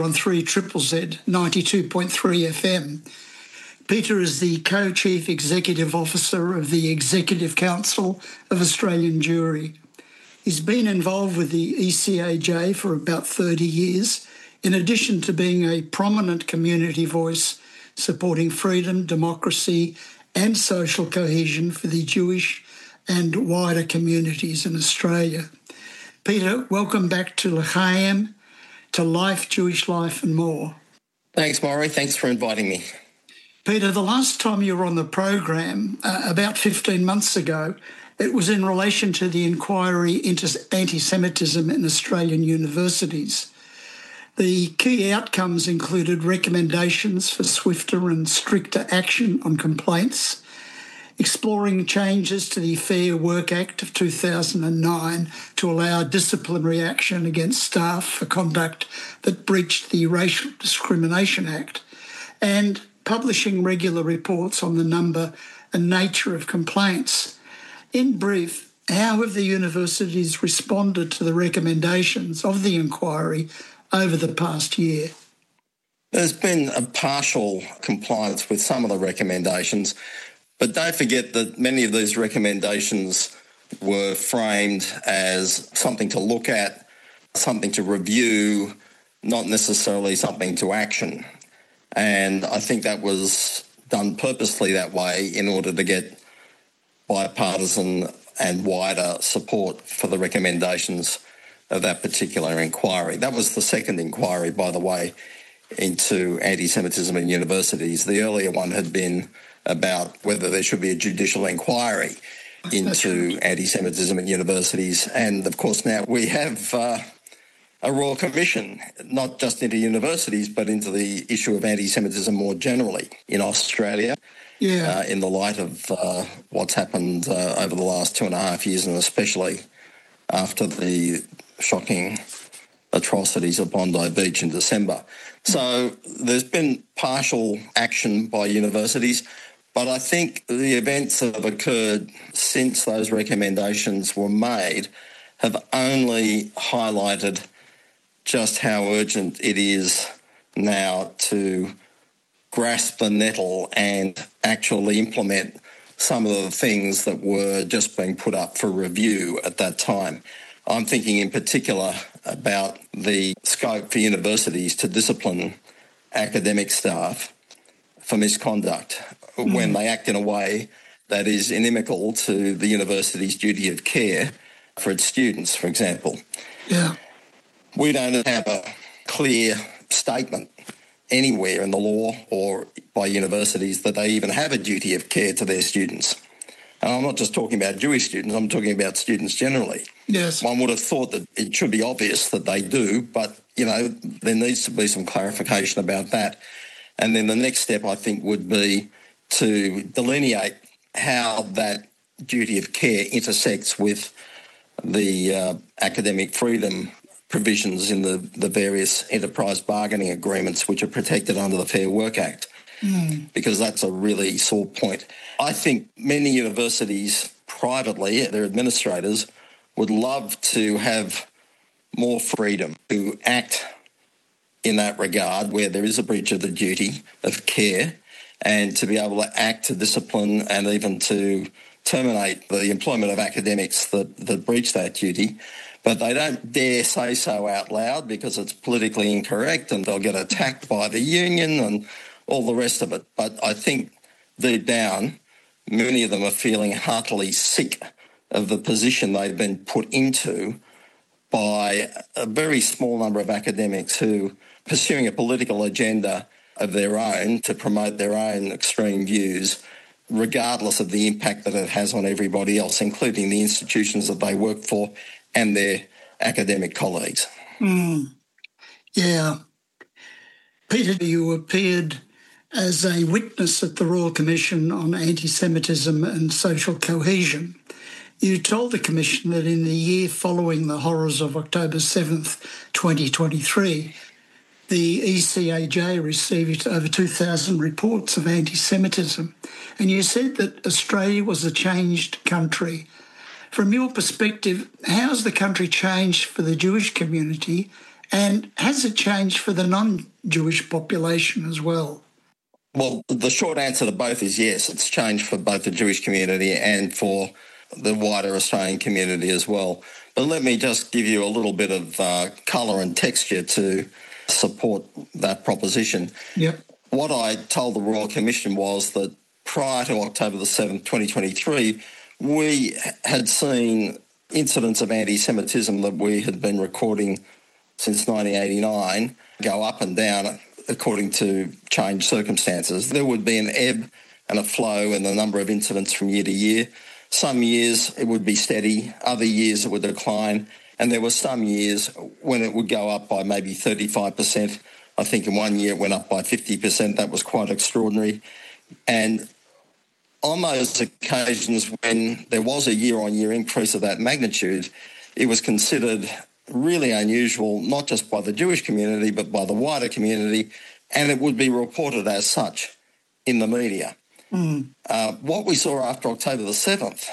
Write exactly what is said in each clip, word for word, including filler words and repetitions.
on three Z Z Z ninety-two point three F M. Peter is the Co-Chief Executive Officer of the Executive Council of Australian Jewry. He's been involved with the E C A J for about thirty years, in addition to being a prominent community voice supporting freedom, democracy and social cohesion for the Jewish and wider communities in Australia. Peter, welcome back to L'chaim, to Life, Jewish Life and More. Thanks, Maury. Thanks for inviting me. Peter, the last time you were on the program, uh, about fifteen months ago, it was in relation to the inquiry into anti-Semitism in Australian universities. The key outcomes included recommendations for swifter and stricter action on complaints, exploring changes to the Fair Work Act of two thousand nine to allow disciplinary action against staff for conduct that breached the Racial Discrimination Act, and publishing regular reports on the number and nature of complaints. In brief, how have the universities responded to the recommendations of the inquiry over the past year? There's been a partial compliance with some of the recommendations, but don't forget that many of these recommendations were framed as something to look at, something to review, not necessarily something to action. And I think that was done purposely that way in order to get bipartisan and wider support for the recommendations of that particular inquiry. That was the second inquiry, by the way, into anti-Semitism in universities. The earlier one had been about whether there should be a judicial inquiry into anti-Semitism in universities. And, of course, now we have uh, a Royal Commission, not just into universities, but into the issue of anti-Semitism more generally in Australia, yeah. uh, in the light of uh, what's happened uh, over the last two and a half years, and especially after the shocking atrocities at Bondi Beach in December. So there's been partial action by universities, but I think the events that have occurred since those recommendations were made have only highlighted just how urgent it is now to grasp the nettle and actually implement some of the things that were just being put up for review at that time. I'm thinking in particular about the scope for universities to discipline academic staff for misconduct mm. when they act in a way that is inimical to the university's duty of care for its students, for example. Yeah. We don't have a clear statement anywhere in the law or by universities that they even have a duty of care to their students. And I'm not just talking about Jewish students, I'm talking about students generally. Yes. One would have thought that it should be obvious that they do, but, you know, there needs to be some clarification about that. And then the next step, I think, would be to delineate how that duty of care intersects with the uh, academic freedom provisions in the, the various enterprise bargaining agreements which are protected under the Fair Work Act, mm. because that's a really sore point. I think many universities privately, their administrators, would love to have more freedom to act in that regard where there is a breach of the duty of care, and to be able to act to discipline and even to terminate the employment of academics that, that breach that duty. But they don't dare say so out loud because it's politically incorrect and they'll get attacked by the union and all the rest of it. But I think deep down, many of them are feeling heartily sick of the position they've been put into by a very small number of academics who, pursuing a political agenda of their own to promote their own extreme views, regardless of the impact that it has on everybody else, including the institutions that they work for and their academic colleagues. Mm. Yeah. Peter, you appeared as a witness at the Royal Commission on Anti-Semitism and Social Cohesion. You told the Commission that in the year following the horrors of October seventh, twenty twenty-three, the E C A J received over two thousand reports of anti-Semitism, and you said that Australia was a changed country. From your perspective, how has the country changed for the Jewish community, And has it changed for the non-Jewish population as well? Well, the short answer to both is yes. It's changed for both the Jewish community and for the wider Australian community as well. But let me just give you a little bit of uh, colour and texture to support that proposition. Yep. What I told the Royal Commission was that prior to October the seventh, twenty twenty-three, we had seen incidents of anti-Semitism that we had been recording since nineteen eighty-nine go up and down according to changed circumstances. There would be an ebb and a flow in the number of incidents from year to year. Some years it would be steady, other years it would decline, and there were some years when it would go up by maybe thirty-five percent. I think in one year it went up by fifty percent. That was quite extraordinary. And on those occasions when there was a year-on-year increase of that magnitude, it was considered really unusual, not just by the Jewish community, but by the wider community, and it would be reported as such in the media. Mm. Uh, what we saw after October the seventh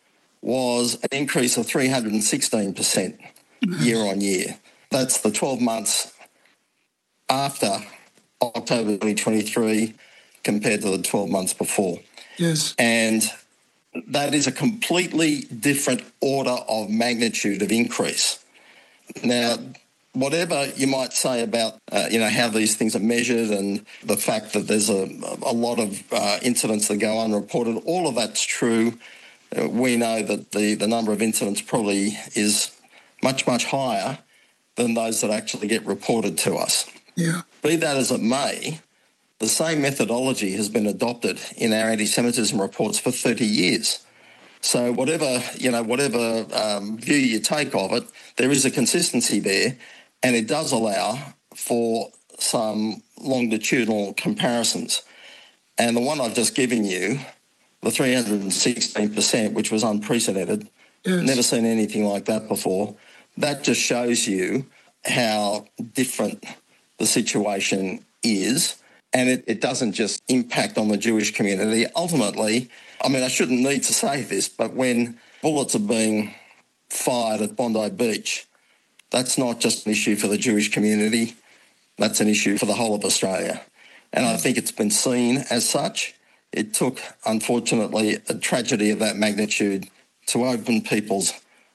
was an increase of three hundred sixteen percent year on year. That's the twelve months after October twenty twenty-three compared to the twelve months before. Yes. And that is a completely different order of magnitude of increase. Now, whatever you might say about, uh, you know, how these things are measured and the fact that there's a, a lot of uh, incidents that go unreported, all of that's true. Uh, we know that the, the number of incidents probably is much, much higher than those that actually get reported to us. Yeah. Be that as it may, the same methodology has been adopted in our anti-Semitism reports for thirty years. So whatever, you know, whatever um, view you take of it, there is a consistency there, and it does allow for some longitudinal comparisons. And the one I've just given you, the three hundred sixteen percent, which was unprecedented, yes. Never seen anything like that before, that just shows you how different the situation is. And it, it doesn't just impact on the Jewish community. Ultimately, I mean, I shouldn't need to say this, but when bullets are being fired at Bondi Beach, that's not just an issue for the Jewish community, that's an issue for the whole of Australia. And I think it's been seen as such. It took, unfortunately, a tragedy of that magnitude to open people's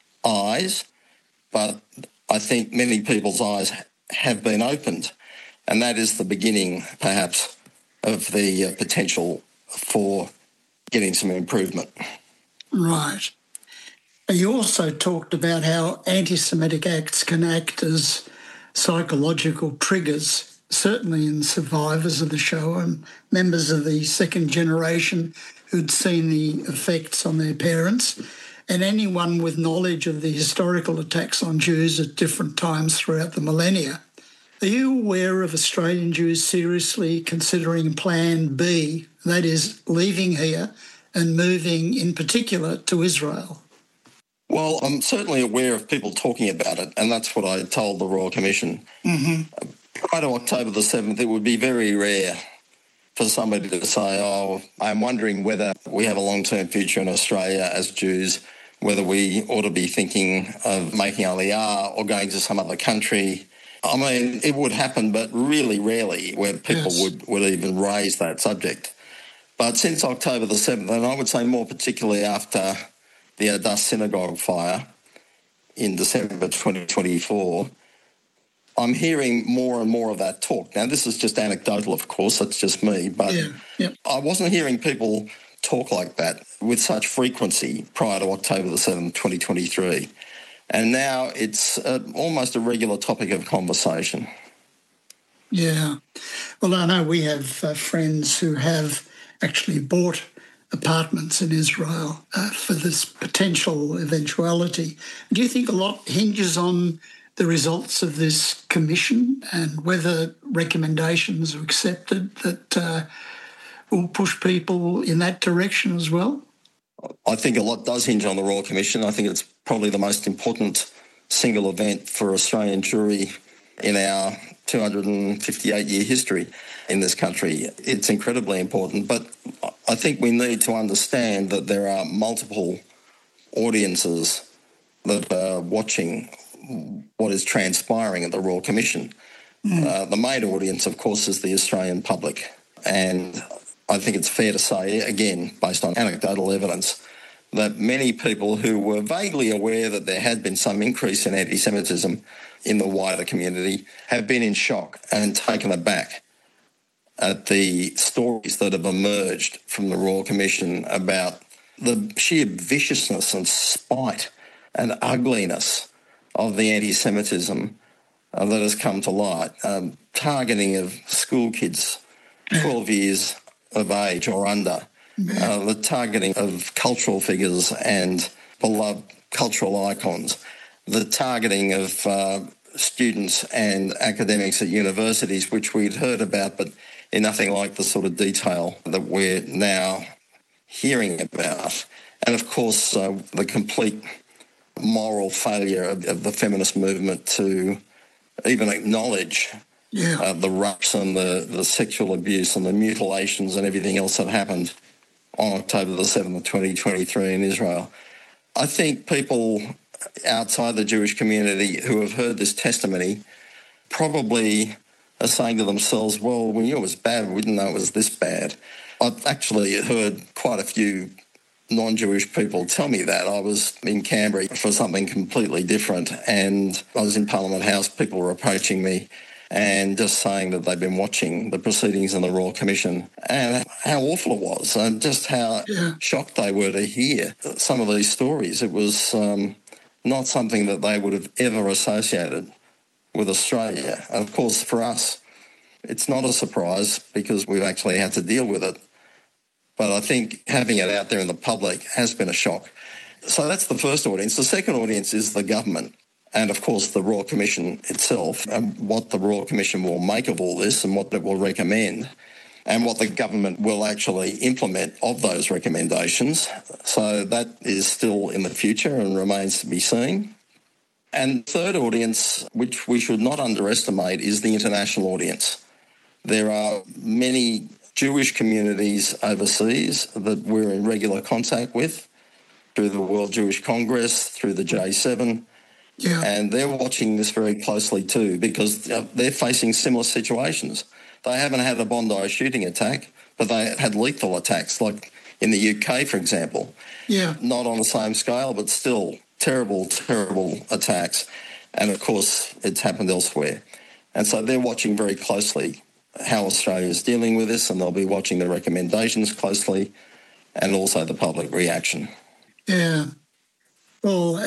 eyes, but I think many people's eyes have been opened. And that is the beginning, perhaps, of the uh, potential for getting some improvement. Right. You also talked about how anti-Semitic acts can act as psychological triggers, certainly in survivors of the show and members of the second generation who'd seen the effects on their parents, and anyone with knowledge of the historical attacks on Jews at different times throughout the millennia. Are you aware of Australian Jews seriously considering Plan B, that is, leaving here and moving in particular to Israel? Well, I'm certainly aware of people talking about it, and that's what I told the Royal Commission. Mm-hmm. Prior to October the seventh, it would be very rare for somebody to say, oh, I'm wondering whether we have a long-term future in Australia as Jews, whether we ought to be thinking of making Aliyah or going to some other country. I mean, it would happen, but really rarely where people yes. would, would even raise that subject. But since October the seventh, and I would say more particularly after the Adass Synagogue fire in December twenty twenty-four, I'm hearing more and more of that talk. Now, this is just anecdotal, of course, that's just me, but yeah. Yep. I wasn't hearing people talk like that with such frequency prior to October the seventh, twenty twenty-three. And now it's uh, almost a regular topic of conversation. Yeah. Well, I know we have uh, friends who have actually bought apartments in Israel uh, for this potential eventuality. Do you think a lot hinges on the results of this commission and whether recommendations are accepted that uh, will push people in that direction as well? I think a lot does hinge on the Royal Commission. I think it's probably the most important single event for Australian Jewry in our two hundred fifty-eight year history in this country. It's incredibly important, but I think we need to understand that there are multiple audiences that are watching what is transpiring at the Royal Commission. Mm. Uh, the main audience, of course, is the Australian public. And I think it's fair to say, again, based on anecdotal evidence, that many people who were vaguely aware that there had been some increase in anti-Semitism in the wider community have been in shock and taken aback at the stories that have emerged from the Royal Commission about the sheer viciousness and spite and ugliness of the anti-Semitism uh, that has come to light. Um, targeting of school kids twelve years of age or under, uh, the targeting of cultural figures and beloved cultural icons, the targeting of uh, students and academics at universities, which we'd heard about, but in nothing like the sort of detail that we're now hearing about. And of course, uh, the complete moral failure of, of the feminist movement to even acknowledge yeah. uh, the rapes and the, the sexual abuse and the mutilations and everything else that happened on October the seventh, twenty twenty-three in Israel. I think people outside the Jewish community who have heard this testimony probably are saying to themselves, well, we knew it was bad, we didn't know it was this bad. I've actually heard quite a few non-Jewish people tell me that. I was in Canberra for something completely different, and I was in Parliament House. People were approaching me and just saying that they'd been watching the proceedings in the Royal Commission and how awful it was and just how yeah. shocked they were to hear some of these stories. It was um, not something that they would have ever associated with Australia. And of course, for us, it's not a surprise because we've actually had to deal with it. But I think having it out there in the public has been a shock. So that's the first audience. The second audience is the government and, of course, the Royal Commission itself, and what the Royal Commission will make of all this and what it will recommend and what the government will actually implement of those recommendations. So that is still in the future and remains to be seen. And the third audience, which we should not underestimate, is the international audience. There are many Jewish communities overseas that we're in regular contact with through the World Jewish Congress, through the J seven, yeah. and they're watching this very closely too because they're facing similar situations. They haven't had a Bondi shooting attack, but they had lethal attacks, like in the U K, for example. Yeah. Not on the same scale, but still terrible, terrible attacks. And, of course, it's happened elsewhere. And so they're watching very closely how Australia is dealing with this, and they'll be watching the recommendations closely and also the public reaction. Yeah. Well,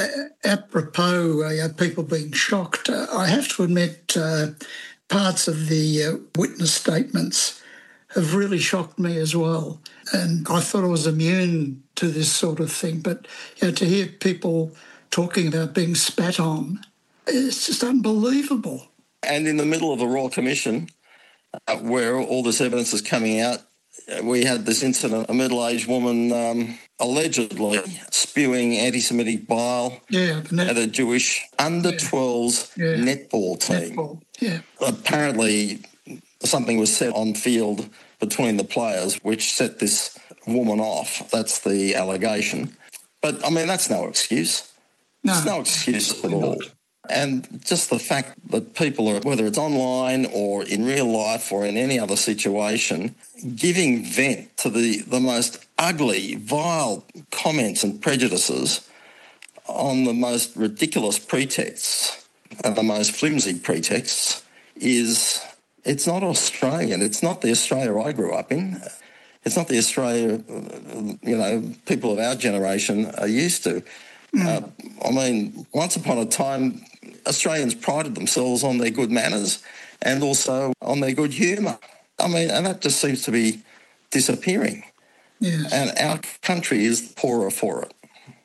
apropos uh, people being shocked, uh, I have to admit uh, parts of the uh, witness statements have really shocked me as well. And I thought I was immune to this sort of thing. But you know, to hear people talking about being spat on, it's just unbelievable. And in the middle of the Royal Commission, uh, where all this evidence is coming out, we had this incident, a middle-aged woman um, allegedly spewing anti-Semitic bile yeah, net- at a Jewish under twelves yeah. yeah. netball team. Netball. Yeah. Apparently something was said on field between the players which set this woman off. That's the allegation. But, I mean, that's no excuse. No. It's no excuse at all. And just the fact that people are, whether it's online or in real life or in any other situation, giving vent to the, the most ugly, vile comments and prejudices on the most ridiculous pretexts and the most flimsy pretexts is, it's not Australian. It's not the Australia I grew up in. It's not the Australia, you know, people of our generation are used to. Mm. Uh, I mean, once upon a time, Australians prided themselves on their good manners and also on their good humour. I mean, and that just seems to be disappearing. Yes. And our country is poorer for it.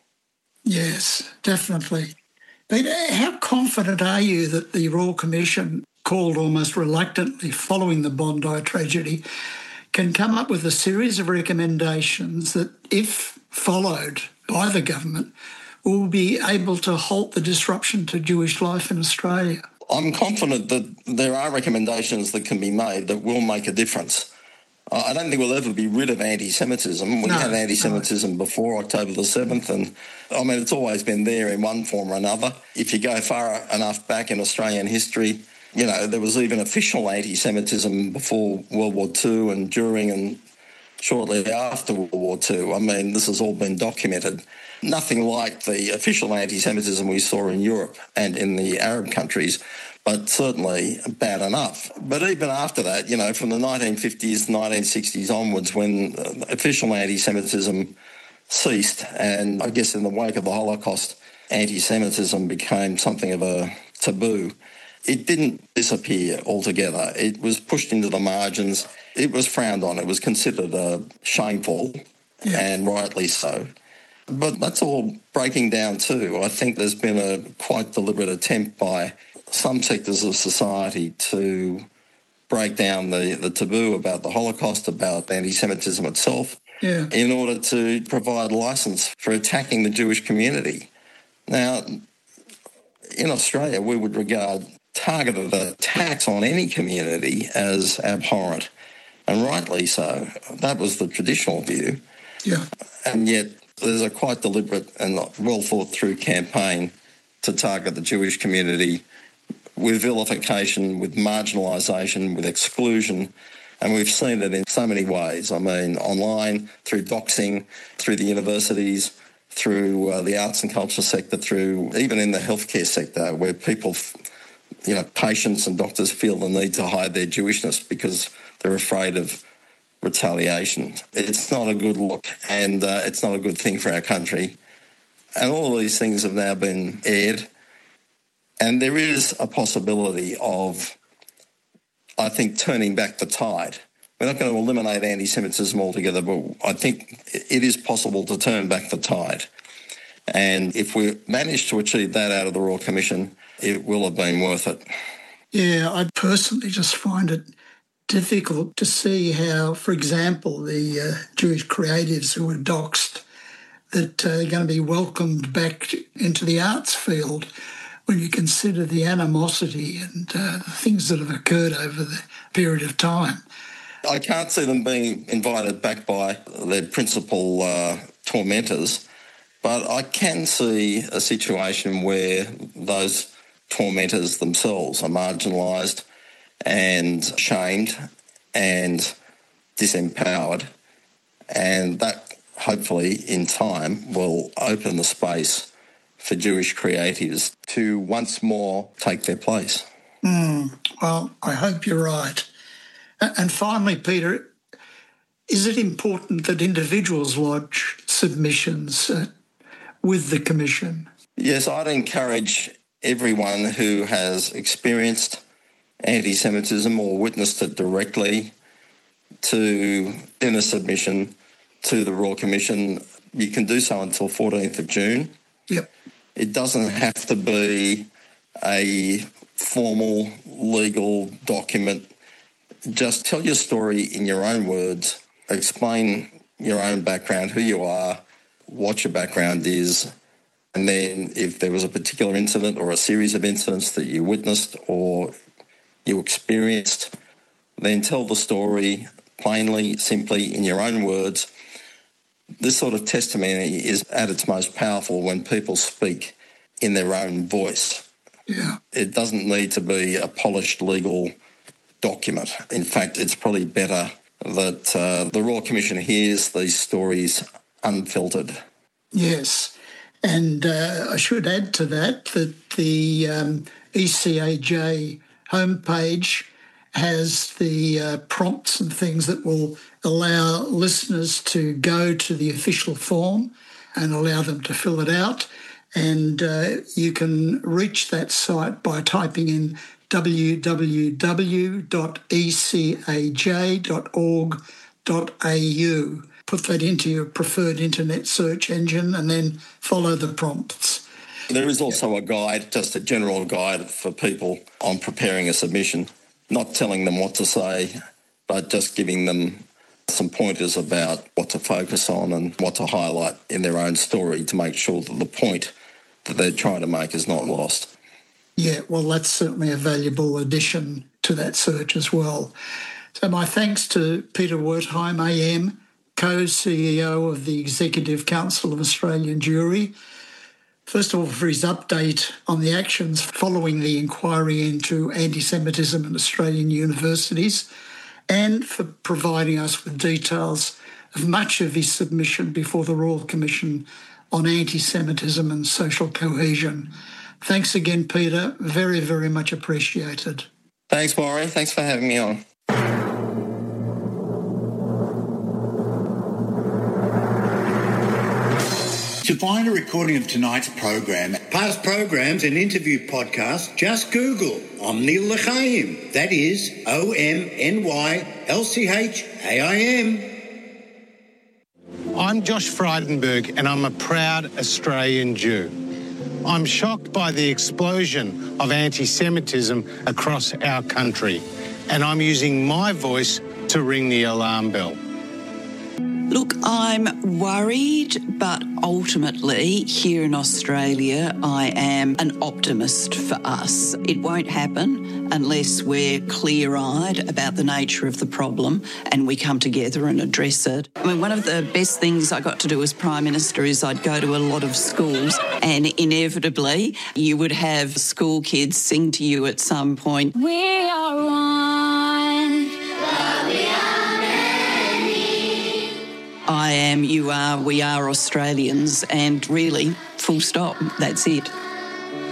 Yes, definitely. But how confident are you that the Royal Commission, called almost reluctantly following the Bondi tragedy, can come up with a series of recommendations that, if followed by the government, will be able to halt the disruption to Jewish life in Australia? I'm confident that there are recommendations that can be made that will make a difference. I don't think we'll ever be rid of anti-Semitism. We No, had anti-Semitism no. before October the seventh, and I mean, it's always been there in one form or another. If you go far enough back in Australian history, you know, there was even official anti-Semitism before World War Two and during and shortly after World War Two. I mean, this has all been documented. Nothing like the official anti-Semitism we saw in Europe and in the Arab countries, but certainly bad enough. But even after that, you know, from the nineteen fifties, nineteen sixties onwards, when official anti-Semitism ceased, and I guess in the wake of the Holocaust, anti-Semitism became something of a taboo, it didn't disappear altogether. It was pushed into the margins. It was frowned on. It was considered uh, shameful, yeah. And rightly so. But that's all breaking down too. I think there's been a quite deliberate attempt by some sectors of society to break down the, the taboo about the Holocaust, about anti-Semitism itself, yeah. in order to provide licence for attacking the Jewish community. Now, in Australia, we would regard targeted attacks on any community as abhorrent, and rightly so. That was the traditional view. Yeah. And yet there's a quite deliberate and well thought through campaign to target the Jewish community with vilification, with marginalisation, with exclusion, and we've seen it in so many ways. I mean, online, through doxing, through the universities, through uh, the arts and culture sector, through even in the healthcare sector, where people, you know, patients and doctors feel the need to hide their Jewishness because they're afraid of retaliation. It's not a good look, and uh, it's not a good thing for our country. And all of these things have now been aired, and there is a possibility of, I think, turning back the tide. We're not going to eliminate anti-Semitism altogether, but I think it is possible to turn back the tide. And if we manage to achieve that out of the Royal Commission, it will have been worth it. Yeah, I personally just find it difficult to see how, for example, the uh, Jewish creatives who were doxed, that uh, are going to be welcomed back into the arts field when you consider the animosity and uh, the things that have occurred over the period of time. I can't see them being invited back by their principal uh, tormentors, but I can see a situation where those tormentors themselves are marginalised and shamed and disempowered, and that hopefully in time will open the space for Jewish creatives to once more take their place. Mm, well, I hope you're right. And finally, Peter, is it important that individuals lodge submissions uh, with the Commission? Yes, I'd encourage everyone who has experienced anti-Semitism or witnessed it directly to send a submission to the Royal Commission. You can do so until fourteenth of June. Yep. It doesn't have to be a formal legal document. Just tell your story in your own words, explain your own background, who you are, what your background is, and then if there was a particular incident or a series of incidents that you witnessed or you experienced, then tell the story plainly, simply, in your own words. This sort of testimony is at its most powerful when people speak in their own voice. Yeah. It doesn't need to be a polished legal document. In fact, it's probably better that uh, the Royal Commission hears these stories unfiltered. Yes, and uh, I should add to that that the um, E C A J homepage has the uh, prompts and things that will allow listeners to go to the official form and allow them to fill it out. And uh, you can reach that site by typing in w w w dot e c a j dot org dot a u. Put that into your preferred internet search engine and then follow the prompts. There is also a guide, just a general guide for people on preparing a submission, not telling them what to say, but just giving them some pointers about what to focus on and what to highlight in their own story to make sure that the point that they're trying to make is not lost. Yeah, well, that's certainly a valuable addition to that search as well. So my thanks to Peter Wertheim, A M, co-C E O of the Executive Council of Australian Jewry. First of all, for his update on the actions following the inquiry into anti-Semitism in Australian universities, and for providing us with details of much of his submission before the Royal Commission on Anti-Semitism and Social Cohesion. Thanks again, Peter. Very, very much appreciated. Thanks, Maury. Thanks for having me on. To find a recording of tonight's program, past programs and interview podcasts, just Google Omni L'chaim. That is O M N Y L C H A I M. I'm Josh Frydenberg and I'm a proud Australian Jew. I'm shocked by the explosion of anti-Semitism across our country, and I'm using my voice to ring the alarm bell. Look, I'm worried, but ultimately here in Australia, I am an optimist for us. It won't happen unless we're clear-eyed about the nature of the problem and we come together and address it. I mean, one of the best things I got to do as Prime Minister is I'd go to a lot of schools and inevitably you would have school kids sing to you at some point, "We are one, but we are many. I am, you are, we are Australians, and really, full stop, that's it.